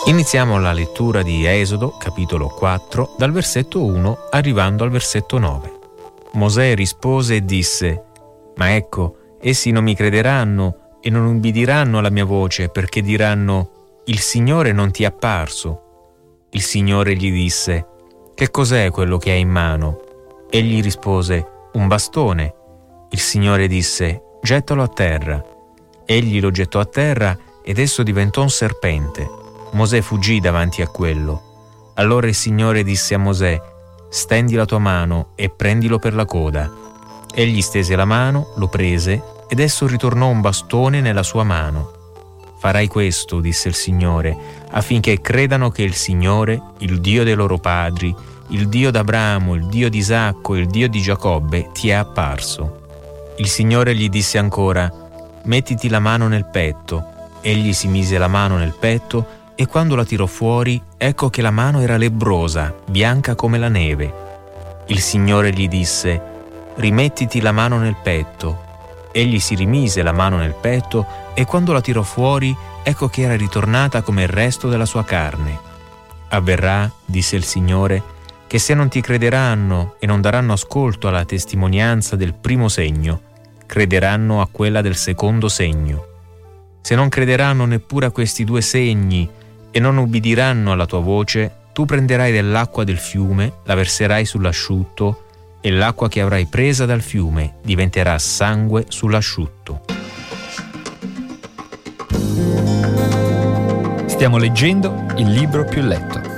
Iniziamo la lettura di Esodo, capitolo 4, dal versetto 1 arrivando al versetto 9. Mosè rispose e disse: «Ma ecco, essi non mi crederanno e non ubbidiranno alla mia voce, perché diranno: il Signore non ti è apparso». Il Signore gli disse: «Che cos'è quello che hai in mano?» Egli rispose: «Un bastone». Il Signore disse: «Gettalo a terra». Egli lo gettò a terra ed esso diventò un serpente. Mosè fuggì davanti a quello. Allora il Signore disse a Mosè: «Stendi la tua mano e prendilo per la coda». Egli stese la mano, lo prese ed esso ritornò un bastone nella sua mano. «Farai questo», disse il Signore, «affinché credano che il Signore, il Dio dei loro padri, il Dio d'Abramo, il Dio di Isacco e il Dio di Giacobbe, ti è apparso». Il Signore gli disse ancora: «Mettiti la mano nel petto». Egli si mise la mano nel petto e quando la tirò fuori, ecco che la mano era lebbrosa, bianca come la neve. Il Signore gli disse: «Rimettiti la mano nel petto». Egli si rimise la mano nel petto e quando la tirò fuori, ecco che era ritornata come il resto della sua carne. «Avverrà», disse il Signore, «che se non ti crederanno e non daranno ascolto alla testimonianza del primo segno, crederanno a quella del secondo segno. Se non crederanno neppure a questi 2 segni e non ubbidiranno alla tua voce, tu prenderai dell'acqua del fiume, la verserai sull'asciutto e l'acqua che avrai presa dal fiume diventerà sangue sull'asciutto». Stiamo leggendo il libro più letto.